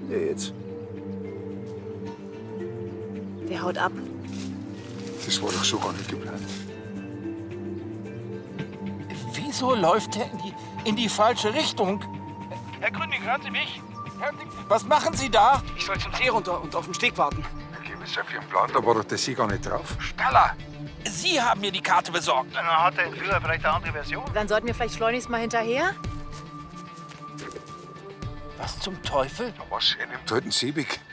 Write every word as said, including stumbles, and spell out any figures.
der jetzt? Der haut ab. Das war doch so gar nicht geplant. Wieso läuft er in die, in die falsche Richtung? Herr Gründing, hören Sie mich? Hören Sie, was machen Sie da? Ich soll zum See runter und auf den Steg warten. Okay, was ist für ein Plan? Da war doch der See gar nicht drauf. Staller! Sie haben mir die Karte besorgt. Dann hat der Entführer vielleicht eine andere Version. Dann sollten wir vielleicht schleunigst mal hinterher? Was zum Teufel? Was? Er nimmt heute einen Seeweg.